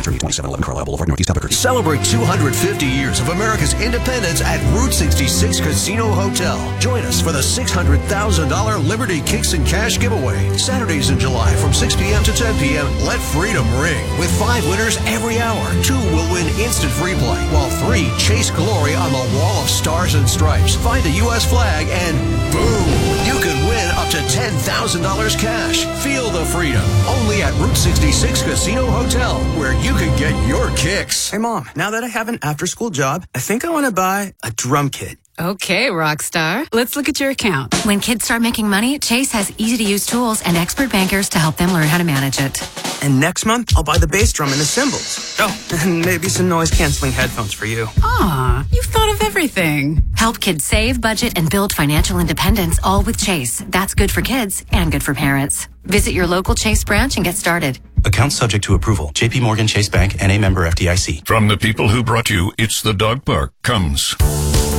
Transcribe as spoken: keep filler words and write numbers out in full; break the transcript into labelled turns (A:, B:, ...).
A: attorney, twenty-seven eleven Carlisle Boulevard, Northeast Albuquerque.
B: Celebrate two hundred fifty years of America's independence at Route sixty-six Casino Hotel. Join us for the six hundred thousand dollars Liberty Kicks and Cash giveaway. Saturdays in July from six p.m. to ten p.m. Let freedom ring. With five winners every hour. Two will win instant free play, while three chase glory on the wall of stars and stripes. Find a U S flag and boom! You could win up to ten thousand dollars cash. Feel the freedom. Only at Route sixty-six Casino Hotel, where you can get your kicks.
C: Hey, Mom, now that I have an after-school job, I think I want to buy a drum kit.
D: Okay, rock star. Let's look at your account.
E: When kids start making money, Chase has easy-to-use tools and expert bankers to help them learn how to manage it.
C: And next month, I'll buy the bass drum and the cymbals. Oh, and maybe some noise-canceling headphones for you.
D: Aw, you've thought of everything.
E: Help kids save, budget, and build financial independence, all with Chase. That's good for kids and good for parents. Visit your local Chase branch and get started.
F: Account subject to approval. J P Morgan Chase Bank, N A member F D I C.
G: From the people who brought you It's the Dog Park comes